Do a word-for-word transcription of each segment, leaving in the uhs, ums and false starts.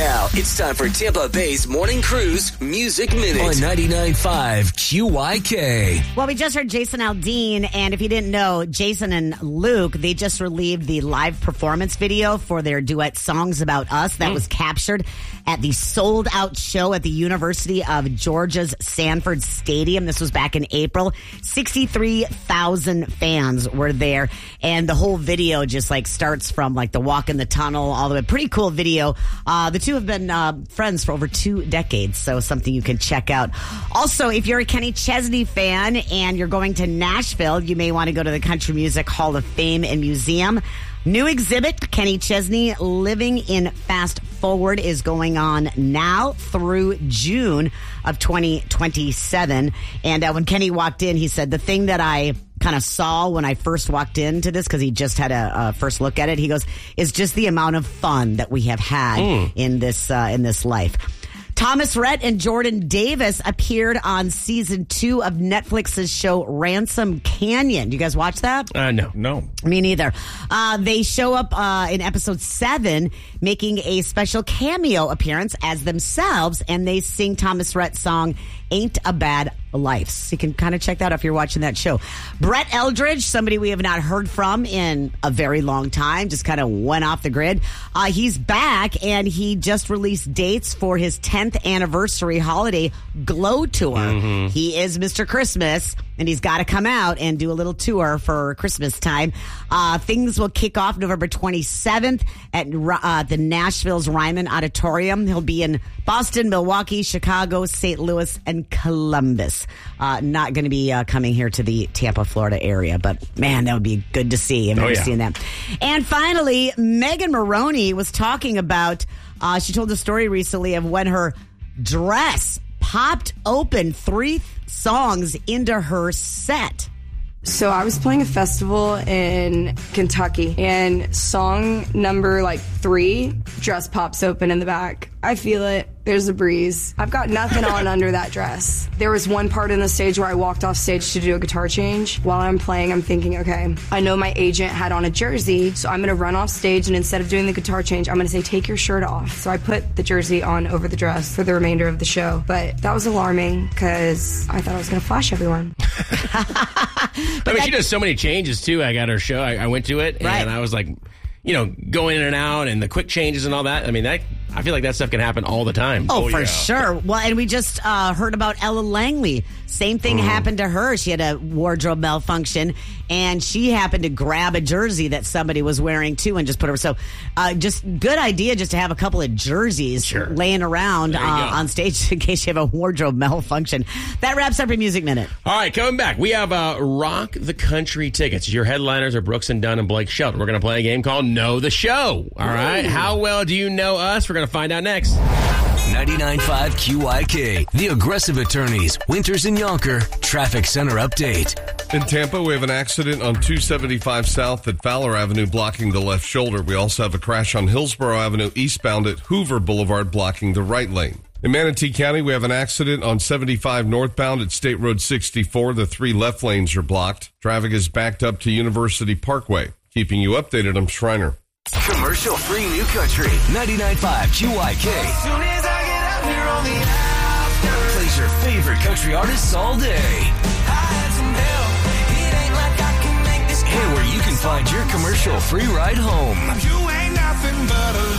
Now, it's time for Tampa Bay's Morning Cruise Music Minute on ninety-nine point five Q Y K. Well, we just heard Jason Aldean, and if you didn't know, Jason and Luke, they just relieved the live performance video for their duet Songs About Us that mm. was captured at the sold-out show at the University of Georgia's Sanford Stadium. This was back in April. sixty-three thousand fans were there, and the whole video just like starts from like the walk in the tunnel all the way. Pretty cool video. Uh, the two have been uh, friends for over two decades, so something you can check out. Also, if you're a Kenny Chesney fan and you're going to Nashville, you may want to go to the Country Music Hall of Fame and Museum. New exhibit, Kenny Chesney Living in Fast Forward, is going on now through June of twenty twenty-seven. And uh, when Kenny walked in, he said, the thing that I kind of saw when I first walked into this, because he just had a, a first look at it, he goes, is just the amount of fun that we have had mm. in this uh, in this life. Thomas Rhett and Jordan Davis appeared on season two of Netflix's show Ransom Canyon. Do you guys watch that? Uh, no. No. Me neither. Uh, they show up uh, in episode seven, making a special cameo appearance as themselves, and they sing Thomas Rhett's song, Ain't a Bad Life. So you can kind of check that out if you're watching that show. Brett Eldridge, somebody we have not heard from in a very long time, just kind of went off the grid. Uh, he's back, and he just released dates for his tenth anniversary holiday Glow Tour. Mm-hmm. He is Mister Christmas, and he's got to come out and do a little tour for Christmas time. Uh, things will kick off November twenty-seventh at uh, the Nashville's Ryman Auditorium. He'll be in Boston, Milwaukee, Chicago, Saint Louis, and Columbus. Uh, not going to be uh, coming here to the Tampa, Florida area, but man, that would be good to see. I've never oh, yeah. seen that. And finally, Megan Maroney was talking about, uh, she told a story recently of when her dress popped open three songs into her set. So I was playing a festival in Kentucky, and song number like three, dress pops open in the back. I feel it. There's a breeze. I've got nothing on under that dress. There was one part in the stage where I walked off stage to do a guitar change. While I'm playing, I'm thinking, okay, I know my agent had on a jersey, so I'm going to run off stage, and instead of doing the guitar change, I'm going to say, take your shirt off. So I put the jersey on over the dress for the remainder of the show. But that was alarming because I thought I was going to flash everyone. I mean, she does so many changes, too. I got her show. I, I went to it, right. and I was like, you know, going in and out and the quick changes and all that. I mean, that I feel like that stuff can happen all the time. Oh, oh for yeah. sure. Well, and we just uh, heard about Ella Langley. Same thing mm. happened to her. She had a wardrobe malfunction, and she happened to grab a jersey that somebody was wearing, too, and just put her. So uh, just good idea just to have a couple of jerseys sure. laying around uh, on stage in case you have a wardrobe malfunction. That wraps up your Music Minute. All right, coming back, we have uh, Rock the Country tickets. Your headliners are Brooks and Dunn and Blake Shelton. We're going to play a game called Know the Show. All right, Ooh. How well do you know us? We're going to find out next. ninety-nine point five Q Y K, The Aggressive Attorneys, Winters and Yonker, Traffic Center Update. In Tampa, we have an accident on two seventy-five South at Fowler Avenue blocking the left shoulder. We also have a crash on Hillsborough Avenue eastbound at Hoover Boulevard blocking the right lane. In Manatee County, we have an accident on seventy-five northbound at State Road sixty-four. The three left lanes are blocked. Traffic is backed up to University Parkway. Keeping you updated, I'm Schreiner. Commercial-free New Country, ninety-nine point five Q Y K. As soon as I get up here on the after. Plays your favorite country artists all day. I had some help. It ain't like I can make this. And where you can find your commercial-free ride home. You ain't nothing but a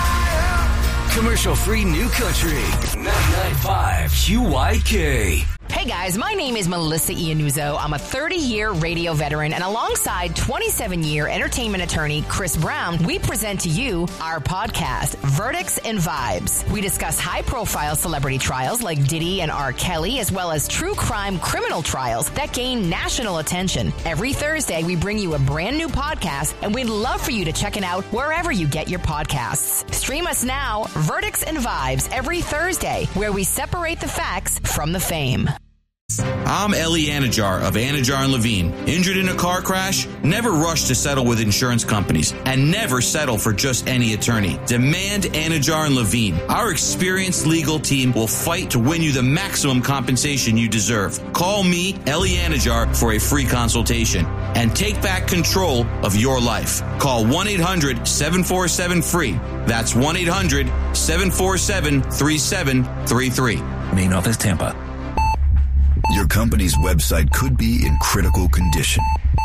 liar. Commercial-free New Country, ninety-nine point five Q Y K. Hey guys, my name is Melissa Iannuzzo. I'm a thirty-year radio veteran, and alongside twenty-seven-year entertainment attorney Chris Brown, we present to you our podcast, Verdicts and Vibes. We discuss high-profile celebrity trials like Diddy and R. Kelly, as well as true crime criminal trials that gain national attention. Every Thursday, we bring you a brand new podcast, and we'd love for you to check it out wherever you get your podcasts. Stream us now, Verdicts and Vibes, every Thursday, where we separate the facts from the fame. I'm Ellie Anajar of Anajar and Levine. Injured in a car crash? Never rush to settle with insurance companies, and never settle for just any attorney. Demand Anajar and Levine. Our experienced legal team will fight to win you the maximum compensation you deserve. Call me, Ellie Anajar, for a free consultation. and take back control of your life. Call one eight hundred seven four seven free. That's one eight hundred seven four seven three seven three three. Main office, Tampa. Your company's website could be in critical condition.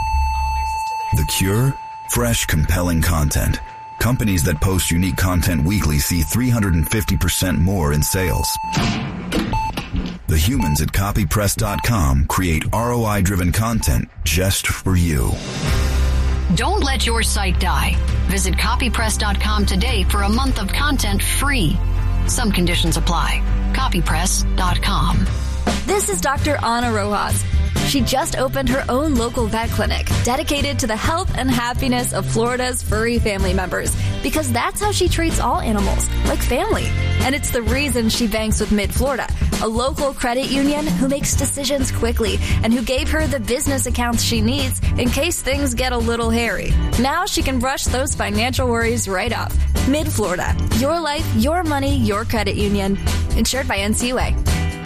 The cure? Fresh, compelling content. Companies that post unique content weekly see three hundred fifty percent more in sales. The humans at copy press dot com create R O I-driven content just for you. Don't let your site die. Visit copy press dot com today for a month of content free. Some conditions apply. copy press dot com. This is Doctor Ana Rojas. She just opened her own local vet clinic dedicated to the health and happiness of Florida's furry family members, because that's how she treats all animals, like family. And it's the reason she banks with Mid-Florida, a local credit union who makes decisions quickly and who gave her the business accounts she needs in case things get a little hairy. Now she can brush those financial worries right off. Mid-Florida, your life, your money, your credit union. Insured by N C U A.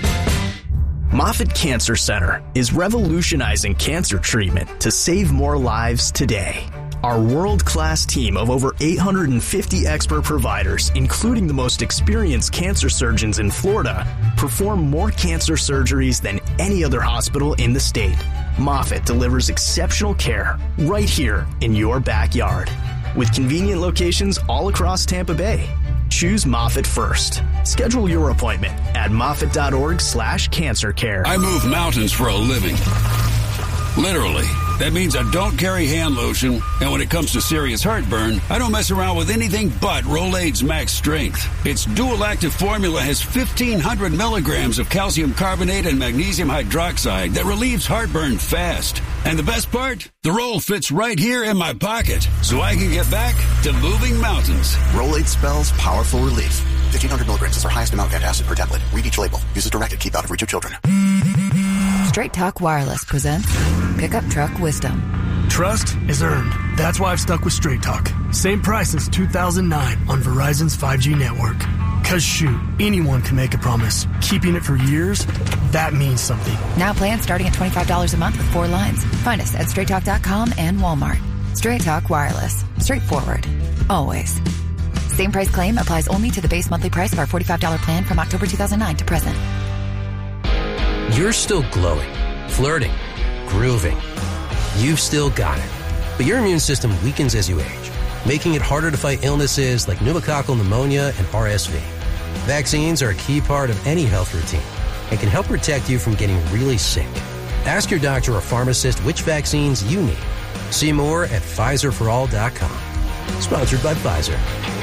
Moffitt Cancer Center is revolutionizing cancer treatment to save more lives today. Our world-class team of over eight hundred fifty expert providers, including the most experienced cancer surgeons in Florida, perform more cancer surgeries than any other hospital in the state. Moffitt delivers exceptional care right here in your backyard, with convenient locations all across Tampa Bay. Choose Moffitt first. Schedule your appointment at moffitt.org slash cancer care. I move mountains for a living. Literally. That means I don't carry hand lotion, and when it comes to serious heartburn, I don't mess around with anything but Rolaids Max Strength. Its dual-active formula has fifteen hundred milligrams of calcium carbonate and magnesium hydroxide that relieves heartburn fast. And the best part? The roll fits right here in my pocket, so I can get back to moving mountains. Rolaids spells powerful relief. fifteen hundred milligrams is our highest amount of antacid per tablet. Read each label. Use as directed. Keep out of reach of children. Straight Talk Wireless presents Pickup Truck Wisdom. Trust is earned. That's why I've stuck with Straight Talk. Same price since two thousand nine on Verizon's five G network. Cause shoot, anyone can make a promise. Keeping it for years, that means something. Now plans starting at twenty-five dollars a month with four lines. Find us at straight talk dot com and Walmart. Straight Talk Wireless. Straightforward. Always. Same price claim applies only to the base monthly price of our forty-five dollars plan from October two thousand nine to present. You're still glowing, flirting, grooving. You've still got it. But your immune system weakens as you age, making it harder to fight illnesses like pneumococcal pneumonia and R S V. Vaccines are a key part of any health routine and can help protect you from getting really sick. Ask your doctor or pharmacist which vaccines you need. See more at Pfizer for all dot com. Sponsored by Pfizer.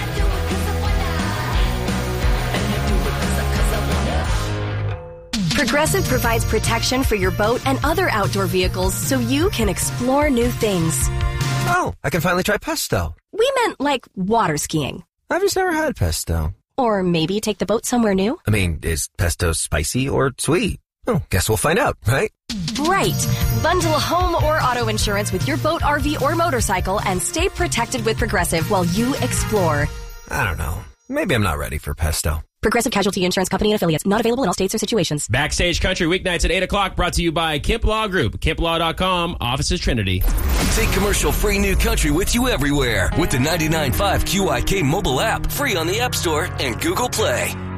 Progressive provides protection for your boat and other outdoor vehicles so you can explore new things. Oh, I can finally try pesto. We meant like water skiing. I've just never had pesto. Or maybe take the boat somewhere new. I mean, is pesto spicy or sweet? Oh, guess we'll find out, right? Right. Bundle home or auto insurance with your boat, R V, or motorcycle and stay protected with Progressive while you explore. I don't know. Maybe I'm not ready for pesto. Progressive Casualty Insurance Company and Affiliates. Not available in all states or situations. Backstage Country weeknights at eight o'clock, brought to you by Kemp Law Group. Kemp Law dot com. Offices Trinity. Take commercial-free New Country with you everywhere with the ninety-nine point five Q I K mobile app. Free on the App Store and Google Play.